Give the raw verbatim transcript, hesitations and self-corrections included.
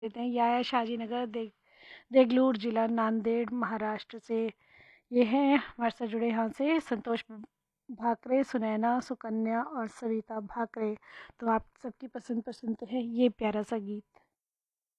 देते हैं। याया शाजीनगर देग देगलूर जिला नांदेड़ महाराष्ट्र से ये हैं हमारे साथ जुड़े यहाँ से संतोष भाकरे, सुनैना, सुकन्या और सविता भाकरे। तो आप सबकी पसंद पर सुनते हैं ये प्यारा सा गीत।